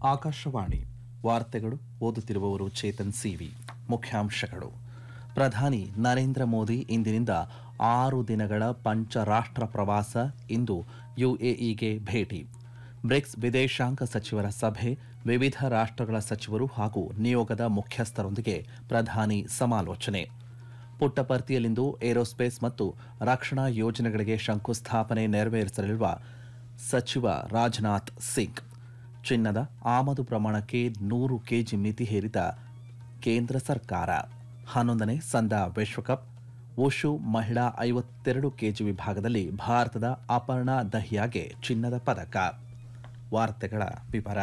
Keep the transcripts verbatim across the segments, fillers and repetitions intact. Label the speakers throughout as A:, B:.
A: ಆಕಾಶವಾಣಿ ವಾರ್ತೆಗಳು ಓದುತ್ತಿರುವವರು ಚೇತನ್ ಸಿವಿ. ಮುಖ್ಯಾಂಶಗಳು: ಪ್ರಧಾನಿ ನರೇಂದ್ರ ಮೋದಿ ಇಂದಿನಿಂದ ಆರು ದಿನಗಳ ಪಂಚರಾಷ್ಟ್ರ ಪ್ರವಾಸ, ಇಂದು ಯುಎಇಗೆ ಭೇಟಿ. ಬ್ರಿಕ್ಸ್ ವಿದೇಶಾಂಗ ಸಚಿವರ ಸಭೆ, ವಿವಿಧ ರಾಷ್ಟ್ರಗಳ ಸಚಿವರು ಹಾಗೂ ನಿಯೋಗದ ಮುಖ್ಯಸ್ಥರೊಂದಿಗೆ ಪ್ರಧಾನಿ ಸಮಾಲೋಚನೆ. ಪುಟ್ಟಪರ್ತಿಯಲ್ಲಿಂದು ಏರೋಸ್ಪೇಸ್ ಮತ್ತು ರಕ್ಷಣಾ ಯೋಜನೆಗಳಿಗೆ ಶಂಕುಸ್ಥಾಪನೆ ನೆರವೇರಿಸಲಿರುವ ಸಚಿವ ರಾಜನಾಥ್ ಸಿಂಗ್. ಚಿನ್ನದ ಆಮದು ಪ್ರಮಾಣಕ್ಕೆ ನೂರು ಕೆಜಿ ಮಿತಿ ಹೇರಿದ ಕೇಂದ್ರ ಸರ್ಕಾರ. ಹನ್ನೊಂದನೇ ಸಂದ ವಿಶ್ವಕಪ್ ವುಶು ಮಹಿಳಾ ಐವತ್ತೆರಡು ಕೆಜಿ ವಿಭಾಗದಲ್ಲಿ ಭಾರತದ ಅಪರ್ಣಾ ದಹಿಯಾಗೆ ಚಿನ್ನದ ಪದಕ. ವಾರ್ತೆಗಳ ವಿವರ.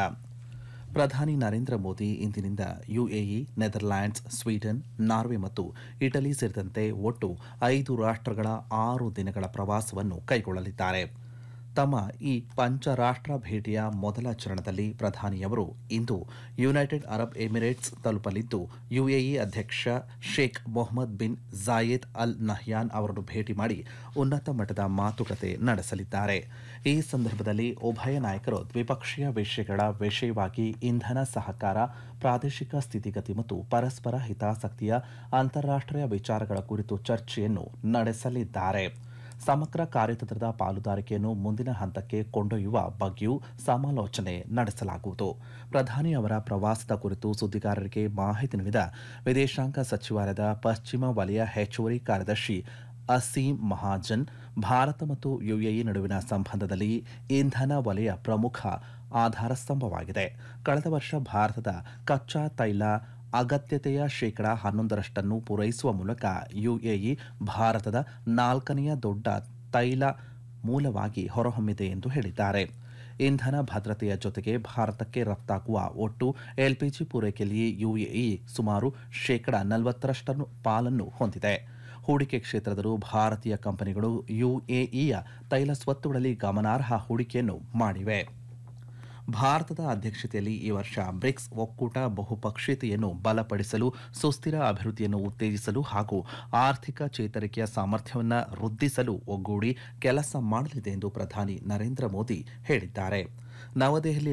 A: ಪ್ರಧಾನಿ ನರೇಂದ್ರ ಮೋದಿ ಇಂದಿನಿಂದ ಯುಎಇ, ನೆದರ್ಲ್ಯಾಂಡ್ಸ್, ಸ್ವೀಡನ್, ನಾರ್ವೆ ಮತ್ತು ಇಟಲಿ ಸೇರಿದಂತೆ ಒಟ್ಟು ಐದು ರಾಷ್ಟ್ರಗಳ ಆರು ದಿನಗಳ ಪ್ರವಾಸವನ್ನು ಕೈಗೊಳ್ಳಲಿದ್ದಾರೆ. ತಮ್ಮ ಈ ಪಂಚರಾಷ್ಟ್ರ ಭೇಟಿಯ ಮೊದಲ ಚರಣದಲ್ಲಿ ಪ್ರಧಾನಿಯವರು ಇಂದು ಯುನೈಟೆಡ್ ಅರಬ್ ಎಮಿರೇಟ್ಸ್ ತಲುಪಲಿದ್ದು, ಯುಎಇ ಅಧ್ಯಕ್ಷ Sheikh Mohammed bin Zayed Al Nahyan ಅವರನ್ನು ಭೇಟಿ ಮಾಡಿ ಉನ್ನತ ಮಟ್ಟದ ಮಾತುಕತೆ ನಡೆಸಲಿದ್ದಾರೆ. ಈ ಸಂದರ್ಭದಲ್ಲಿ ಉಭಯ ನಾಯಕರು ದ್ವಿಪಕ್ಷೀಯ ವಿಷಯಗಳ ವಿಷಯವಾಗಿ ಇಂಧನ ಸಹಕಾರ, ಪ್ರಾದೇಶಿಕ ಸ್ಥಿತಿಗತಿ ಮತ್ತು ಪರಸ್ಪರ ಹಿತಾಸಕ್ತಿಯ ಅಂತಾರಾಷ್ಟ್ರೀಯ ವಿಚಾರಗಳ ಕುರಿತು ಚರ್ಚೆಯನ್ನು ನಡೆಸಲಿದ್ದಾರೆ. ಸಮಗ್ರ ಕಾರ್ಯತಂತ್ರದ ಪಾಲುದಾರಿಕೆಯನ್ನು ಮುಂದಿನ ಹಂತಕ್ಕೆ ಕೊಂಡೊಯ್ಯುವ ಬಗ್ಗೆಯೂ ಸಮಾಲೋಚನೆ ನಡೆಸಲಾಗುವುದು. ಪ್ರಧಾನಿ ಅವರ ಪ್ರವಾಸದ ಕುರಿತು ಸುದ್ದಿಗಾರರಿಗೆ ಮಾಹಿತಿ ನೀಡಿದ ವಿದೇಶಾಂಗ ಸಚಿವಾಲಯದ ಪಶ್ಚಿಮ ವಲಯ ಹೆಚ್ಚುವರಿ ಕಾರ್ಯದರ್ಶಿ ಅಸೀಂ ಮಹಾಜನ್, ಭಾರತ ಮತ್ತು ಯುಎಇ ನಡುವಿನ ಸಂಬಂಧದಲ್ಲಿ ಇಂಧನ ವಲಯ ಪ್ರಮುಖ ಆಧಾರಸ್ತಂಭವಾಗಿದೆ. ಕಳೆದ ವರ್ಷ ಭಾರತದ ಕಚ್ಚಾ ತೈಲ ಅಗತ್ಯತೆಯ ಶೇಕಡಾ ಹನ್ನೊಂದರಷ್ಟನ್ನು ಪೂರೈಸುವ ಮೂಲಕ ಯುಎಇ ಭಾರತದ ನಾಲ್ಕನೆಯ ದೊಡ್ಡ ತೈಲ ಮೂಲವಾಗಿ ಹೊರಹೊಮ್ಮಿದೆ ಎಂದು ಹೇಳಿದ್ದಾರೆ. ಇಂಧನ ಭದ್ರತೆಯ ಜೊತೆಗೆ ಭಾರತಕ್ಕೆ ರಫ್ತಾಗುವ ಒಟ್ಟು ಎಲ್ಪಿಜಿ ಪೂರೈಕೆಯಲ್ಲಿ ಯುಎಇ ಸುಮಾರು ಶೇಕಡಾ ನಲವತ್ತರಷ್ಟು ಪಾಲನ್ನು ಹೊಂದಿದೆ. ಹೂಡಿಕೆ ಕ್ಷೇತ್ರದಲ್ಲೂ ಭಾರತೀಯ ಕಂಪನಿಗಳು ಯುಎಇಯ ತೈಲ ಸ್ವತ್ತುಗಳಲ್ಲಿ ಗಮನಾರ್ಹ ಹೂಡಿಕೆಯನ್ನು ಮಾಡಿವೆ. ಭಾರತದ ಅಧ್ಯಕ್ಷತೆಯಲ್ಲಿ ಈ ವರ್ಷ ಬ್ರಿಕ್ಸ್ ಒಕ್ಕೂಟ ಬಹುಪಕ್ಷೀಯತೆಯನ್ನು ಬಲಪಡಿಸಲು, ಸುಸ್ಥಿರ ಅಭಿವೃದ್ಧಿಯನ್ನು ಉತ್ತೇಜಿಸಲು ಹಾಗೂ ಆರ್ಥಿಕ ಚೇತರಿಕೆಯ ಸಾಮರ್ಥ್ಯವನ್ನು ವೃದ್ಧಿಸಲು ಒಗ್ಗೂಡಿ ಕೆಲಸ ಮಾಡಲಿದೆ ಎಂದು ಪ್ರಧಾನಿ ನರೇಂದ್ರ ಮೋದಿ ಹೇಳಿದ್ದಾರೆ. ನವದೆಹಲಿ